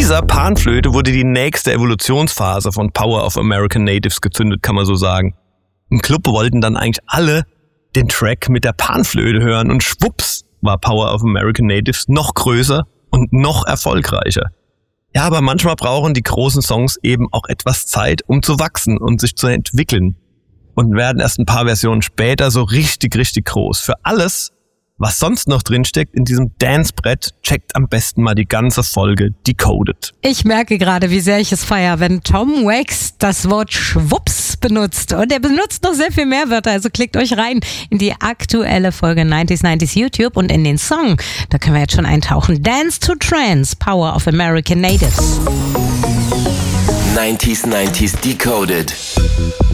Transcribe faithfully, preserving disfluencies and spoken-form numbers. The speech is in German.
dieser Panflöte wurde die nächste Evolutionsphase von Power of American Natives gezündet, kann man so sagen. Im Club wollten dann eigentlich alle den Track mit der Panflöte hören und schwupps war Power of American Natives noch größer und noch erfolgreicher. Ja, aber manchmal brauchen die großen Songs eben auch etwas Zeit, um zu wachsen und sich zu entwickeln. Und werden erst ein paar Versionen später so richtig, richtig groß. Für alles, was sonst noch drinsteckt in diesem Dancebrett, checkt am besten mal die ganze Folge Decoded. Ich merke gerade, wie sehr ich es feiere, wenn Tom Waits das Wort Schwupps benutzt. Und er benutzt noch sehr viel mehr Wörter, also klickt euch rein in die aktuelle Folge neunziger neunziger YouTube und in den Song. Da können wir jetzt schon eintauchen. Dance to Trance, Power of American Natives. neunziger neunziger Decoded.